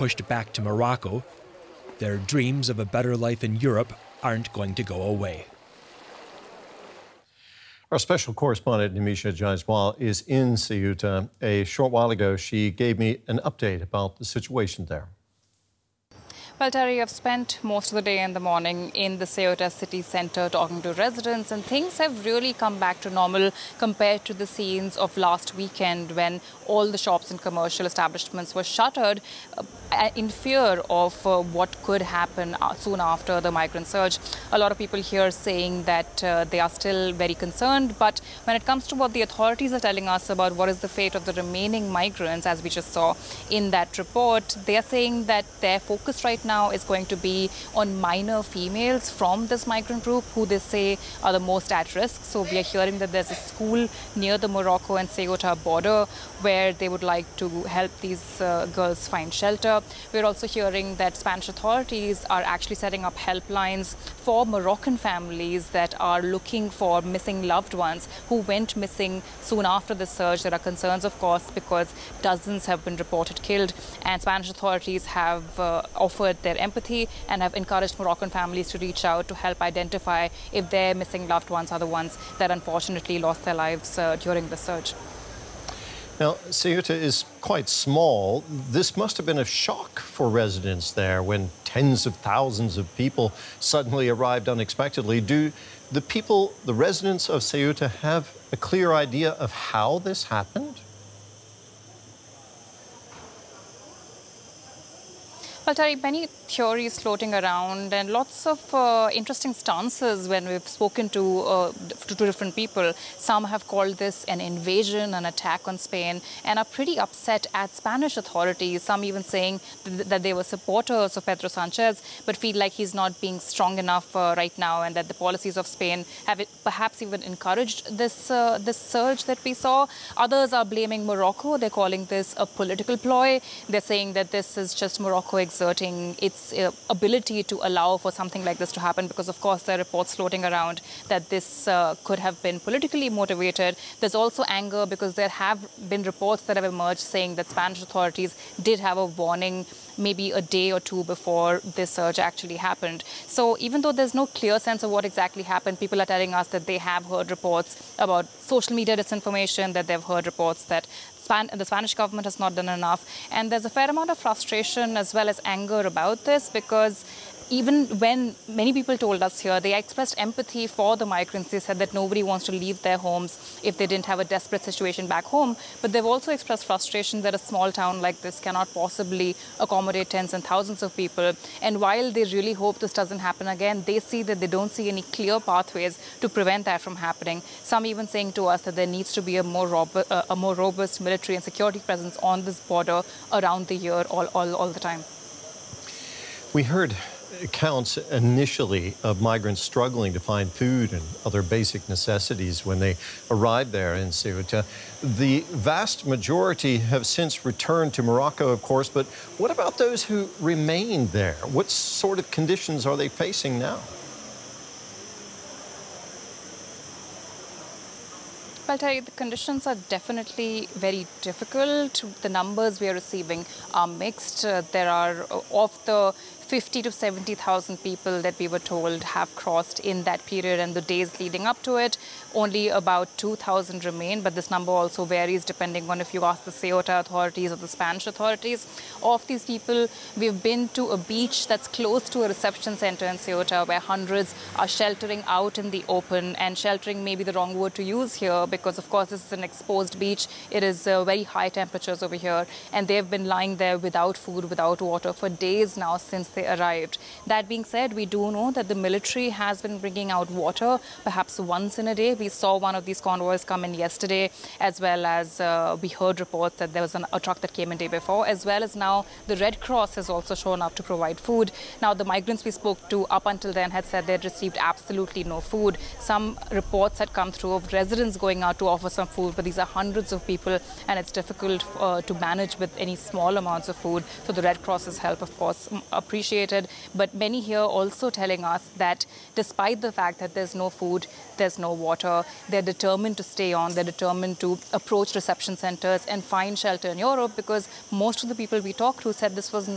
pushed back to Morocco, their dreams of a better life in Europe aren't going to go away. Our special correspondent, Nimisha Jaiswal, is in Ceuta. A short while ago, she gave me an update about the situation there. Well, Terry, I've spent most of the day and the morning in the Ceuta city centre talking to residents, and things have really come back to normal compared to the scenes of last weekend when all the shops and commercial establishments were shuttered in fear of what could happen soon after the migrant surge. A lot of people here saying that they are still very concerned, but when it comes to what the authorities are telling us about what is the fate of the remaining migrants, as we just saw in that report, they are saying that their focus right now is going to be on minor females from this migrant group who they say are the most at risk. So we are hearing that there's a school near the Morocco and Ceuta border where they would like to help these girls find shelter. We're also hearing that Spanish authorities are actually setting up helplines for Moroccan families that are looking for missing loved ones who went missing soon after the surge. There are concerns, of course, because dozens have been reported killed, and Spanish authorities have offered their empathy and have encouraged Moroccan families to reach out to help identify if their missing loved ones are the ones that unfortunately lost their lives during the surge. Now, Ceuta is quite small. This must have been a shock for residents there when tens of thousands of people suddenly arrived unexpectedly. Do the residents of Ceuta have a clear idea of how this happened? Well, Terry, many theories floating around and lots of interesting stances when we've spoken to different people. Some have called this an invasion, an attack on Spain, and are pretty upset at Spanish authorities. Some even saying that they were supporters of Pedro Sanchez, but feel like he's not being strong enough right now, and that the policies of Spain have perhaps even encouraged this surge that we saw. Others are blaming Morocco. They're calling this a political ploy. They're saying that this is just Morocco exerting its ability to allow for something like this to happen, because of course there are reports floating around that this could have been politically motivated. There's also anger because there have been reports that have emerged saying that Spanish authorities did have a warning maybe a day or two before this surge actually happened. So even though there's no clear sense of what exactly happened, people are telling us that they have heard reports about social media disinformation, that they've heard reports that the Spanish government has not done enough. And there's a fair amount of frustration as well as anger about this, because even when many people told us here, they expressed empathy for the migrants. They said that nobody wants to leave their homes if they didn't have a desperate situation back home. But they've also expressed frustration that a small town like this cannot possibly accommodate tens and thousands of people. And while they really hope this doesn't happen again, they see that they don't see any clear pathways to prevent that from happening. Some even saying to us that there needs to be a more robust military and security presence on this border around the year, all the time. We heard accounts initially of migrants struggling to find food and other basic necessities when they arrived there in Ceuta. The vast majority have since returned to Morocco, of course, but what about those who remain there? What sort of conditions are they facing now? Well, Terry, the conditions are definitely very difficult. The numbers we are receiving are mixed. There are, of the 50 to 70,000 people that we were told have crossed in that period and the days leading up to it, only about 2,000 remain. But this number also varies depending on if you ask the Ceuta authorities or the Spanish authorities. Of these people, we've been to a beach that's close to a reception center in Ceuta where hundreds are sheltering out in the open, and sheltering may be the wrong word to use here because, of course, this is an exposed beach. It is very high temperatures over here, and they've been lying there without food, without water for days now since they arrived. That being said, we do know that the military has been bringing out water perhaps once in a day. We saw one of these convoys come in yesterday, as well as we heard reports that there was a truck that came in day before, as well as now the Red Cross has also shown up to provide food. Now, the migrants we spoke to up until then had said they'd received absolutely no food. Some reports had come through of residents going out to offer some food, but these are hundreds of people and it's difficult to manage with any small amounts of food. So the Red Cross's help, of course, appreciated. But many here also telling us that despite the fact that there's no food, there's no water, they're determined to stay on, they're determined to approach reception centers and find shelter in Europe, because most of the people we talked to said this was